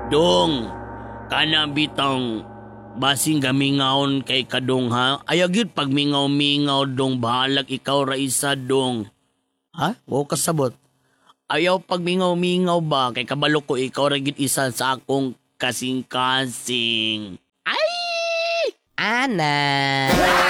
Dong, kana bitang basing gamingaon kay kadong ha. Ayagyud pag mingaw-mingaw dong bahalag ikaw ra isa dong. Ha? O kasabot. Ayaw pag mingaw-mingaw ba kay kabalo ko ikaw ra gid isa sa akong kasing-kasing. Ay! Ana!